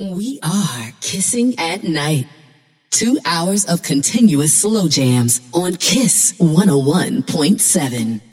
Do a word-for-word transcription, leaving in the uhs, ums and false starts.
We are Kissing at Night. Two hours of continuous slow jams on Kiss one oh one point seven.